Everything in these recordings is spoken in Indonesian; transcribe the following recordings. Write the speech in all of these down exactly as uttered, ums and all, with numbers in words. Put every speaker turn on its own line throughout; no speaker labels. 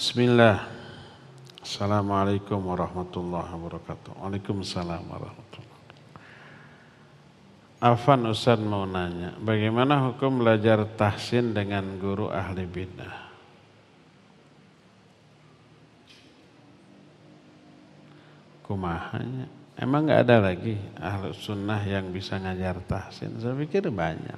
Bismillah. Assalamualaikum warahmatullahi wabarakatuh. Waalaikumsalam warahmatullahi wabarakatuh. Afan Ustaz mau nanya, bagaimana hukum belajar tahsin dengan guru ahli bidah? Kumahanya, emang nggak ada lagi ahli sunnah yang bisa ngajar tahsin? Saya pikir banyak.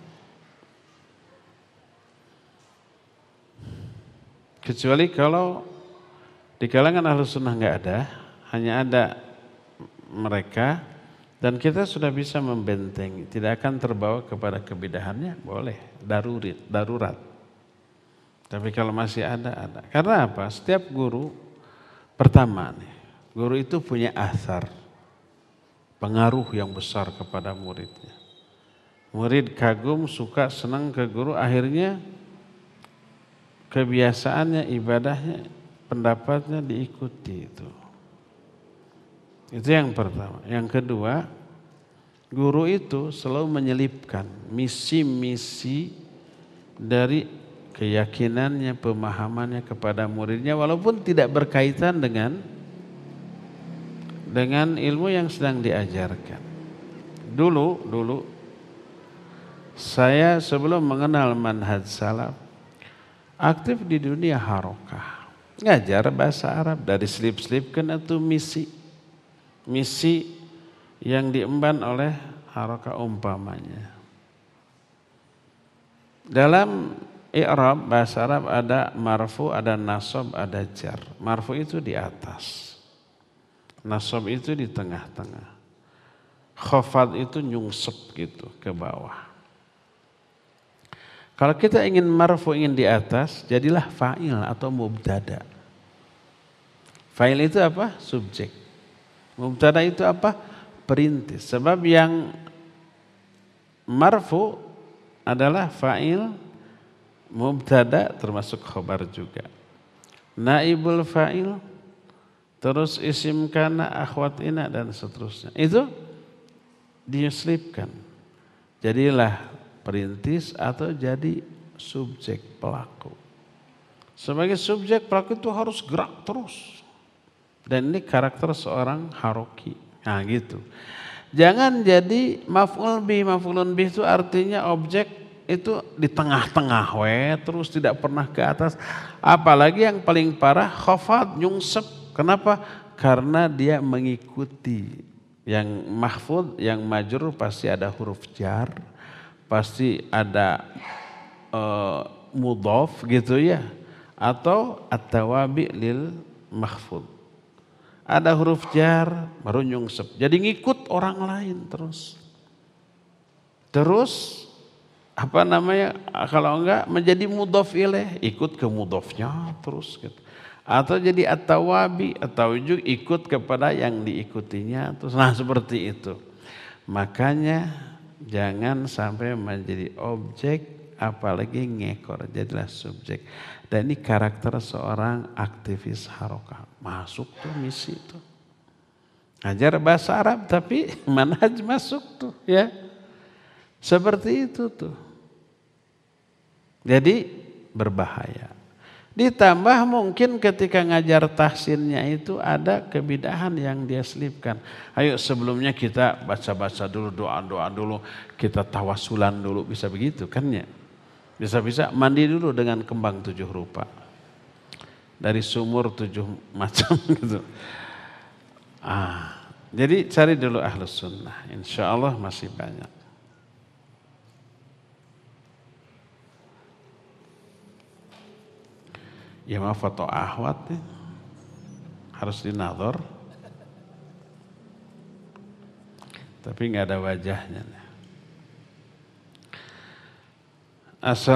Kecuali kalau di kalangan Ahlus Sunnah nggak ada, hanya ada mereka dan kita sudah bisa membentengi, tidak akan terbawa kepada kebidahannya, boleh, darurat, darurat. Tapi kalau masih ada, ada. Karena apa? Setiap guru, pertama nih, guru itu punya athar, pengaruh yang besar kepada muridnya. Murid kagum, suka, senang ke guru, akhirnya kebiasaannya, ibadahnya, pendapatnya diikuti itu. Itu yang pertama. Yang kedua, guru itu selalu menyelipkan misi-misi dari keyakinannya, pemahamannya kepada muridnya walaupun tidak berkaitan dengan dengan ilmu yang sedang diajarkan. Dulu, dulu saya sebelum mengenal manhaj salaf aktif di dunia harokah. Ngajar bahasa Arab dari selip-selipkan itu misi. Misi yang diemban oleh harokah umpamanya. Dalam i'rab bahasa Arab ada marfu, ada nasab, ada jar. Marfu itu di atas. Nasab itu di tengah-tengah. Khafad itu nyungsep gitu ke bawah. Kalau kita ingin marfu, ingin di atas, jadilah fa'il atau mubtada. Fa'il itu apa? Subjek. Mubtada itu apa? Perintis. Sebab yang marfu adalah fa'il, mubtada termasuk khabar juga. Naibul fa'il, terus isim kana, akhwat ina dan seterusnya. Itu diselipkan. Jadilah perintis atau jadi subjek pelaku. Sebagai subjek pelaku itu harus gerak terus. Dan ini karakter seorang haroki. Nah gitu. Jangan jadi maf'ul bih. Maf'ulun bih itu artinya objek itu di tengah-tengah we, terus tidak pernah ke atas. Apalagi yang paling parah khafad, nyungsep. Kenapa? Karena dia mengikuti yang mahfud, yang majrur pasti ada huruf jar. Pasti ada uh, mudhaf gitu ya, atau at-tawabi lil mahfud. Ada huruf jar baru nyungsep. Jadi ngikut orang lain terus. Terus apa namanya? Kalau enggak menjadi mudhaf ilaih, ikut ke mudhafnya terus gitu. Atau jadi at-tawabi atau juga ikut kepada yang diikutinya terus. Nah seperti itu. Makanya jangan sampai menjadi objek, apalagi ngekor, jadilah subjek. Dan ini karakter seorang aktivis harokah. Masuk tuh misi tuh. Ngajar bahasa Arab tapi manhaj masuk tuh ya. Seperti itu tuh. Jadi berbahaya. Ditambah mungkin ketika ngajar tahsinnya itu ada kebidahan yang dia selipkan. Ayo sebelumnya kita baca-baca dulu, doa-doa dulu, kita tawasulan dulu, bisa begitu kan ya? Bisa-bisa mandi dulu dengan kembang tujuh rupa. Dari sumur tujuh macam gitu. Ah, jadi cari dulu Ahlus Sunnah, insya Allah masih banyak. Ya mah foto ahwat nih. Harus dinadhor. Tapi nggak ada wajahnya. Asal